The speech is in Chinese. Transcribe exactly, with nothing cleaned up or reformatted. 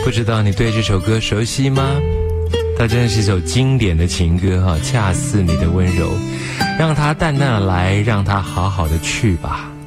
不知道你对这首歌熟悉吗？它真的是一首经典的情歌哈，恰似你的温柔，让它淡淡的来，让它好好的去吧。